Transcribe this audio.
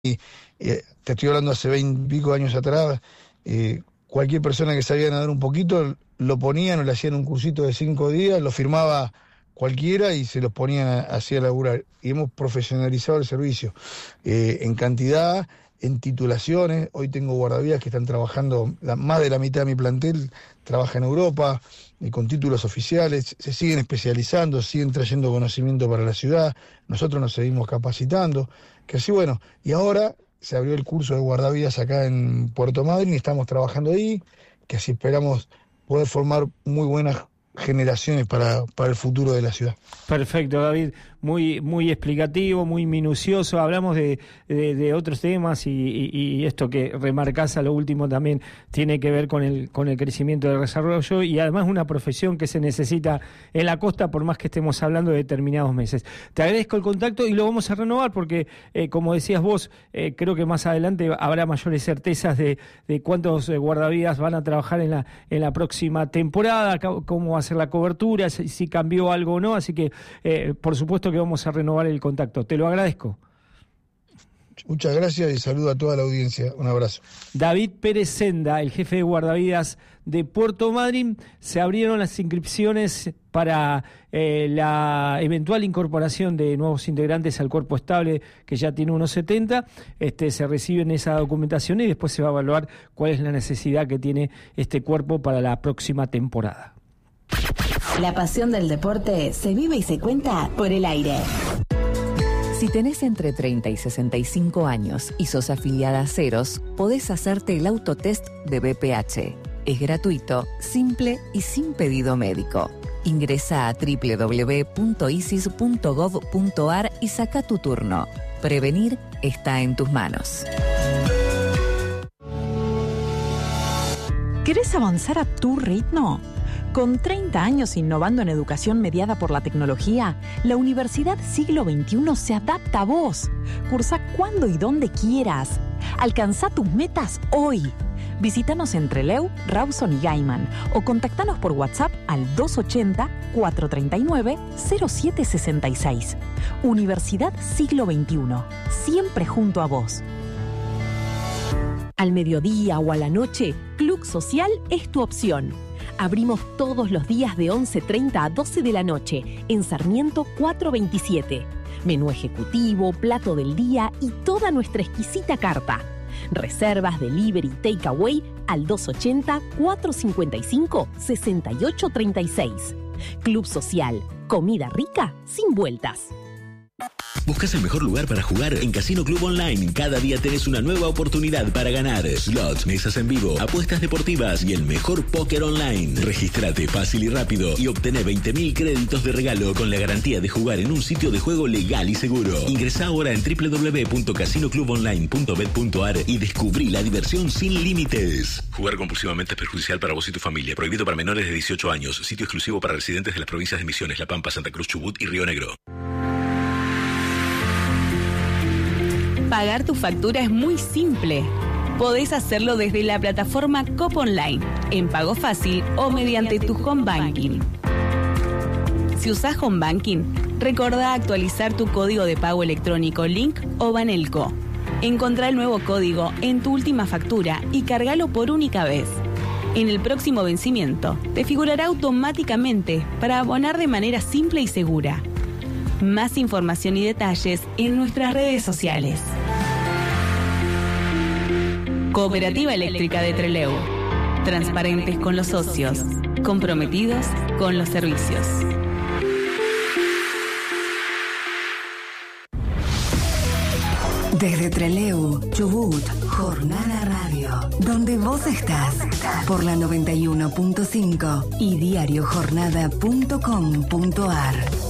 te estoy hablando hace 20 y pico años atrás, cualquier persona que sabía nadar un poquito, lo ponían o le hacían un cursito de 5 días, lo firmaba cualquiera y se los ponían así a laburar. Y hemos profesionalizado el servicio en cantidad, en titulaciones. Hoy tengo guardavidas que están trabajando, más de la mitad de mi plantel trabaja en Europa, con títulos oficiales, se siguen especializando, siguen trayendo conocimiento para la ciudad, nosotros nos seguimos capacitando, que así bueno, y ahora se abrió el curso de guardavidas acá en Puerto Madryn y estamos trabajando ahí, que así esperamos poder formar muy buenas generaciones para el futuro de la ciudad. Perfecto, David, muy explicativo, muy minucioso. Hablamos de otros temas y esto que remarcás a lo último también tiene que ver con el crecimiento del desarrollo y además una profesión que se necesita en la costa por más que estemos hablando de determinados meses. Te agradezco el contacto y lo vamos a renovar porque, como decías vos, creo que más adelante habrá mayores certezas de cuántos guardavidas van a trabajar en la próxima temporada, cómo va a ser la cobertura, si cambió algo o no, así que por supuesto que vamos a renovar el contacto. Te lo agradezco. Muchas gracias y saludo a toda la audiencia. Un abrazo. David Pérez Senda, el jefe de guardavidas de Puerto Madryn. Se abrieron las inscripciones para la eventual incorporación de nuevos integrantes al cuerpo estable, que ya tiene unos 70. Se reciben esa documentación y después se va a evaluar cuál es la necesidad que tiene este cuerpo para la próxima temporada. La pasión del deporte se vive y se cuenta por el aire. Si tenés entre 30 y 65 años y sos afiliada a Ceros, podés hacerte el autotest de BPH. Es gratuito, simple y sin pedido médico. Ingresa a www.isis.gov.ar y saca tu turno. Prevenir está en tus manos. ¿Querés avanzar a tu ritmo? Con 30 años innovando en educación mediada por la tecnología, la Universidad Siglo XXI se adapta a vos. Cursa cuando y donde quieras. Alcanzá tus metas hoy. Visítanos en Trelew, Rawson y Gaiman o contactanos por WhatsApp al 280-439-0766. Universidad Siglo XXI, siempre junto a vos. Al mediodía o a la noche, Club Social es tu opción. Abrimos todos los días de 11:30 a 12 de la noche en Sarmiento 427. Menú ejecutivo, plato del día y toda nuestra exquisita carta. Reservas, delivery, takeaway al 280-455-6836. Club Social, comida rica sin vueltas. ¿Buscas el mejor lugar para jugar? En Casino Club Online, cada día tenés una nueva oportunidad para ganar. Slots, mesas en vivo, apuestas deportivas y el mejor póker online. Regístrate fácil y rápido y obtené 20.000 créditos de regalo con la garantía de jugar en un sitio de juego legal y seguro. Ingresá ahora en www.casinoclubonline.bet.ar y descubrí la diversión sin límites. Jugar compulsivamente es perjudicial para vos y tu familia. Prohibido para menores de 18 años. Sitio exclusivo para residentes de las provincias de Misiones, La Pampa, Santa Cruz, Chubut y Río Negro. Pagar tu factura es muy simple. Podés hacerlo desde la plataforma COP Online, en pago fácil o mediante tu home banking. Si usás home banking, recordá actualizar tu código de pago electrónico Link o Banelco. Encontrá el nuevo código en tu última factura y cargalo por única vez. En el próximo vencimiento, te figurará automáticamente para abonar de manera simple y segura. Más información y detalles en nuestras redes sociales. Cooperativa Eléctrica de Trelew. Transparentes con los socios, comprometidos con los servicios. Desde Trelew, Chubut, Jornada Radio, donde vos estás, por la 91.5 y diariojornada.com.ar.